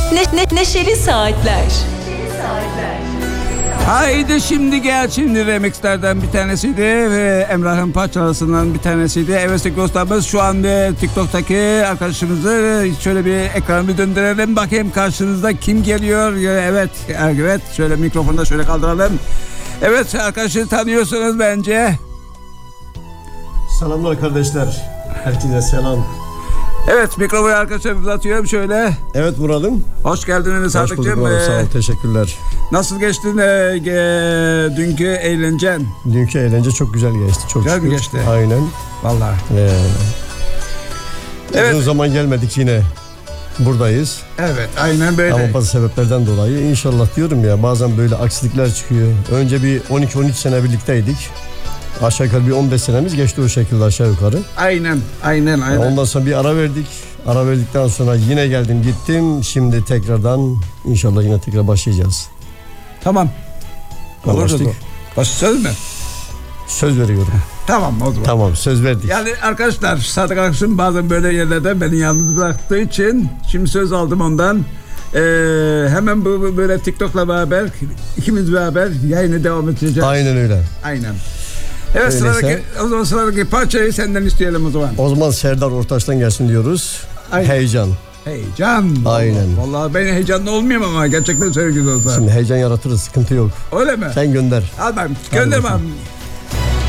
Neşeli Saatler. Haydi şimdi gel, şimdi remixlerden bir tanesiydi ve Emrah'ın parçalarından bir tanesiydi. Evet sevgili dostlarımız, şu an TikTok'taki arkadaşımızı şöyle bir ekranı döndürelim, bakayım karşınızda kim geliyor. Evet şöyle mikrofonu da şöyle kaldıralım. Evet, arkadaşı tanıyorsunuz bence. Selamlar kardeşler. Herkese selam. Evet, mikrofonu arkadaşlar uzatıyorum şöyle. Evet Murat'ım. Hoş geldiniz Hoş bulduk Sadık'cığım. Murat, sağ ol, teşekkürler. Nasıl geçti dünkü eğlencen? Dünkü eğlence çok güzel geçti. Çok Güzel mi şükür. geçti? Aynen. Vallahi. Uzun Evet. zaman gelmedik, yine buradayız. Evet, aynen böyle. Ama bazı sebeplerden dolayı inşallah diyorum ya, bazen böyle aksilikler çıkıyor. Önce bir 12-13 sene birlikteydik. Aşağı yukarı bir 15 senemiz geçti o şekilde, aşağı yukarı. Aynen. Ondan sonra bir ara verdik. Ara verdikten sonra yine geldim gittim. Şimdi tekrardan inşallah yine tekrar başlayacağız. Tamam. Olur Anlaştık. mu? Söz mü? Söz veriyorum. Tamam o zaman. Tamam, söz verdik. Yani arkadaşlar, Sadık Akşam bazen böyle yerlerde beni yalnız bıraktığı için şimdi söz aldım ondan. Hemen bu böyle TikTok'la beraber ikimiz beraber yayına devam edeceğiz. Aynen öyle. Aynen. Evet, Öyleyse. o zaman sıradaki parçayı senden isteyelim o zaman. O zaman Serdar Ortaç'tan gelsin diyoruz. Aynen. Heyecan. Heyecan. Aynen. Vallahi ben heyecanlı olmayayım ama gerçekten sevgili dostlar. Şimdi heyecan yaratırız, sıkıntı yok. Öyle mi? Sen gönder. Al ben göndermem.